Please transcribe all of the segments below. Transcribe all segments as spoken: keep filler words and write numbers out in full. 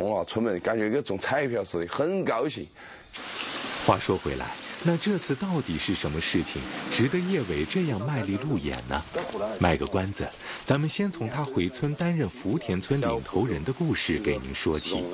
冲了，出门感觉跟中彩票似的，很高兴。 话说回来，那这次到底是什么事情值得叶伟这样卖力路演呢？卖个关子，咱们先从他回村担任福田村领头人的故事给您说起。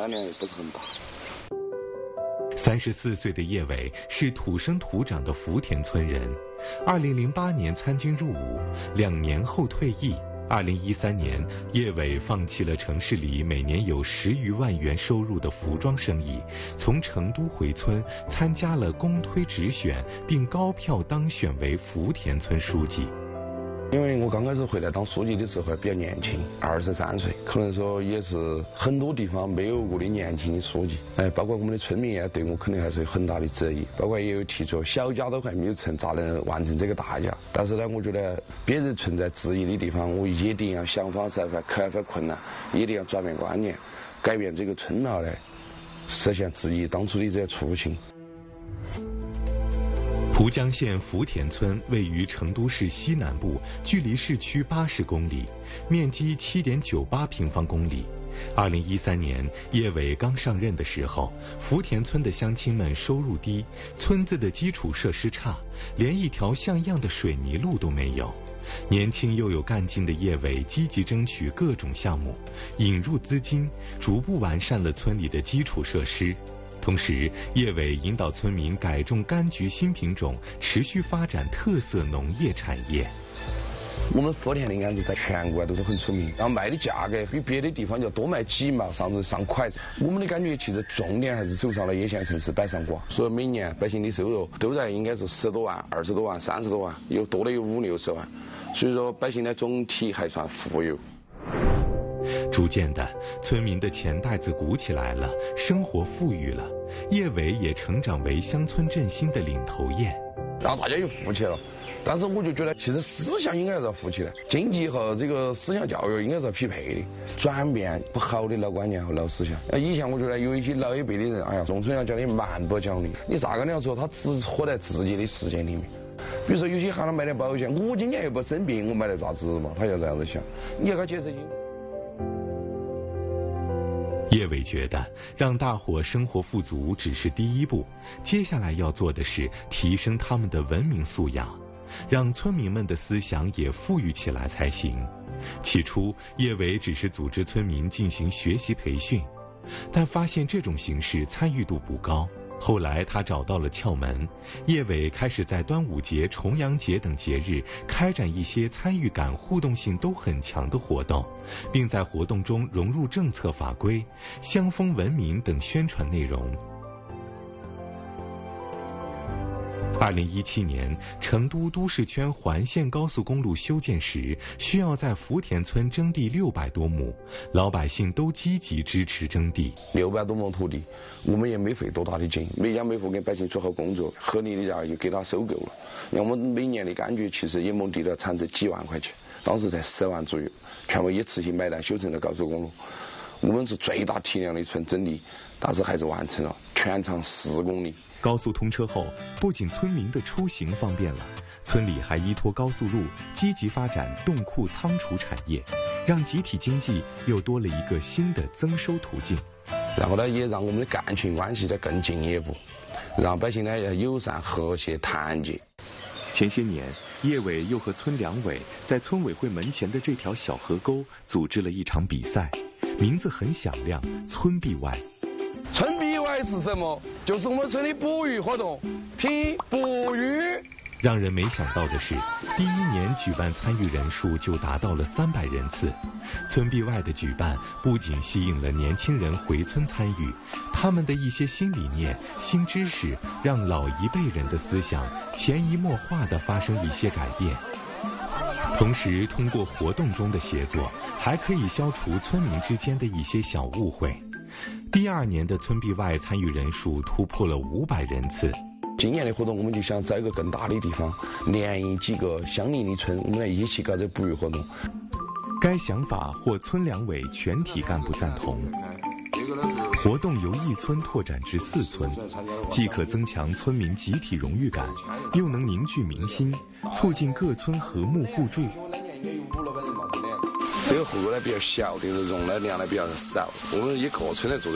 三十四岁的叶伟是土生土长的福田村人，二零零八年参军入伍，两年后退役。二零一三年，叶伟放弃了城市里每年有十余万元收入的服装生意，从成都回村参加了公推直选，并高票当选为福田村书记。 因为我刚开始回来当书记的时候还比较年轻，二十三岁，可能说也是很多地方没有过的年轻的书记，哎，包括我们的村民也对我肯定还是有很大的质疑，包括也有提出小家都还没有成，咋能完成这个大家？但是呢，我觉得别人存在质疑的地方，我一定要想方设法克服困难，一定要转变观念，改变这个村闹来实现自己当初的这个初心。 蒲江县福田村位于成都市西南部，距离市区八十公里，面积七点九八平方公里。二零一三年，叶伟刚上任的时候，福田村的乡亲们收入低，村子的基础设施差，连一条像样的水泥路都没有。年轻又有干劲的叶伟积极争取各种项目，引入资金，逐步完善了村里的基础设施。同时，叶伟引导村民改种柑橘新品种，持续发展特色农业产业。 我们福田的柑子在全国都是很出名，然后卖的价格比别的地方要多卖几毛，甚至上块。我们的感觉其实重点还是走上了一线城市北上广，所以每年百姓的收入都在应该是十多万、二十多万、三十多万，有多的有五六十万，所以说百姓呢总体还算富有。 逐渐的，村民的钱袋子鼓起来了，生活富裕了，叶伟也成长为乡村振兴的领头雁， 然后大家又富起了。但是我就觉得，其实思想应该是要富起来，经济和这个思想教育应该是要匹配的，转变不好的老观念和老思想。以前我觉得有一些老一辈的人，哎呀，农村要叫你蛮不讲理，你咋个那样说？他只活在自己的世界里面。比如说有些喊他买点保险，我今年又不生病，我买来咋子嘛？他要这样子想，你要给他解释清楚。 叶伟觉得让大伙生活富足只是第一步，接下来要做的是提升他们的文明素养，让村民们的思想也富裕起来才行。起初，叶伟只是组织村民进行学习培训，但发现这种形式参与度不高。后来他找到了窍门，叶伟开始在端午节、重阳节等节日开展一些参与感、互动性都很强的活动，并在活动中融入政策法规、乡风文明等宣传内容。二零一七年，成都都市圈环线高速公路修建时，需要在福田村征地六百多亩，老百姓都积极支持征地。 六百多亩土地，我们也没费多大的劲，每家每户给百姓做好工作，合理的价就给他收购了。那我们每年的柑橘其实也亩地的产值几万块钱，当时才十万左右，全部一次性买单修成了高速公路。我们是最大体量的村征地，但是还是完成了，全长四公里。 高速通车后，不仅村民的出行方便了，村里还依托高速路积极发展冻库仓储产业，让集体经济又多了一个新的增收途径。 然后呢，也让我们的干群关系再更进一步，让百姓呢要友善、和谐、团结。 前些年，叶伟又和村两委在村委会门前的这条小河沟组织了一场比赛，名字很响亮，村壁外。 村壁外是什么？就是我们村的捕鱼活动，拼捕鱼。 让人没想到的是，第一年举办参与人数就达到了三百人次。村壁外的举办不仅吸引了年轻人回村参与，他们的一些新理念、新知识，让老一辈人的思想潜移默化地发生一些改变。同时，通过活动中的协作，还可以消除村民之间的一些小误会。第二年的村壁外参与人数突破了五百人次。 今年的活动，我们就想找一个更大的地方，联谊几个相邻的村，我们来一起搞这捕鱼活动。 该想法获村两委全体干部赞同。活动由一村拓展至四村，既可增强村民集体荣誉感，又能凝聚民心，促进各村和睦互助。 这个户口呢比较小，就是容的量呢比较少，我们一个村来做。